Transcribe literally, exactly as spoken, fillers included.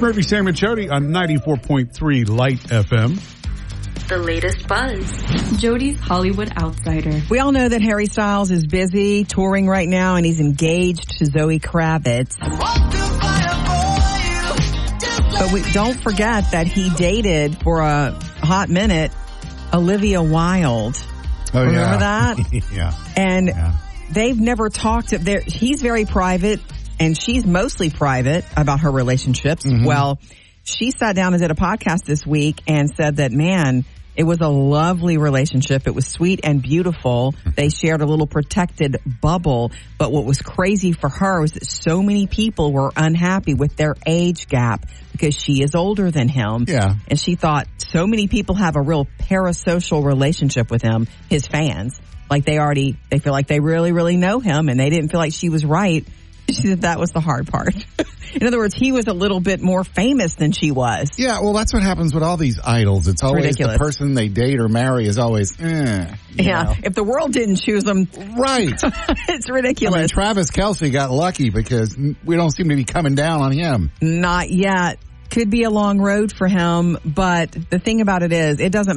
Murphy, Sam, and Jody on ninety-four point three Light F M. The latest buzz. Jody's Hollywood Outsider. We all know that Harry Styles is busy touring right now, and he's engaged to Zoe Kravitz. But we don't forget that he dated for a hot minute Olivia Wilde. Oh, Remember yeah. that? yeah. And yeah. they've never talked. They're, he's very private, and she's mostly private about her relationships. Mm-hmm. Well, she sat down and did a podcast this week and said that, man, it was a lovely relationship. It was sweet and beautiful. They shared a little protected bubble. But what was crazy for her was that so many people were unhappy with their age gap because she is older than him. Yeah. And she thought so many people have a real parasocial relationship with him, his fans. Like they already, they feel like they really, really know him, and they didn't feel like she was right. She said that was the hard part. In other words, he was a little bit more famous than she was. Yeah, well, that's what happens with all these idols. It's always ridiculous. The person they date or marry is always, eh. Yeah, know. If the world didn't choose them. Right. It's ridiculous. I mean, Travis Kelce got lucky because we don't seem to be coming down on him. Not yet. Could be a long road for him, but the thing about it is, it doesn't